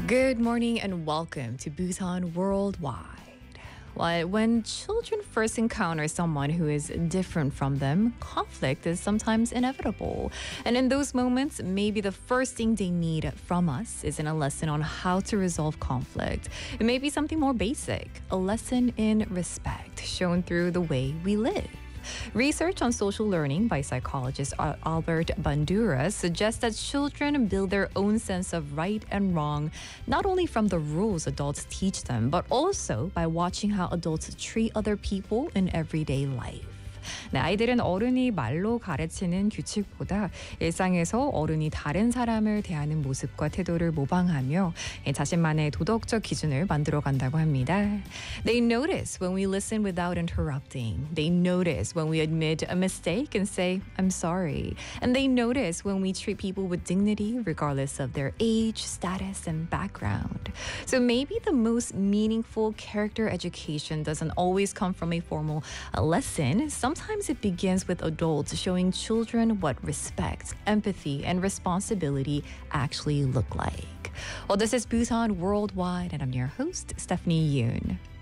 Good morning and welcome to Bhutan Worldwide. Well, when children first encounter someone who is different from them, conflict is sometimes inevitable. And in those moments, maybe the first thing they need from us isn't a lesson on how to resolve conflict. It may be something more basic, a lesson in respect shown through the way we live. Research on social learning by psychologist Albert Bandura suggests that children build their own sense of right and wrong, not only from the rules adults teach them, but also by watching how adults treat other people in everyday life. 네, 아이들은 어른이 말로 가르치는 규칙보다 일상에서 어른이 다른 사람을 대하는 모습과 태도를 모방하며 자신만의 도덕적 기준을 만들어간다고 합니다. They notice when we listen without interrupting. They notice when we admit a mistake and say, I'm sorry. And they notice when we treat people with dignity regardless of their age, status, and background. So maybe the most meaningful character education doesn't always come from a formal lesson. Sometimes it begins with adults showing children what respect, empathy, and responsibility actually look like. Well, this is Bhutan Worldwide, and I'm your host, Stephanie Yoon.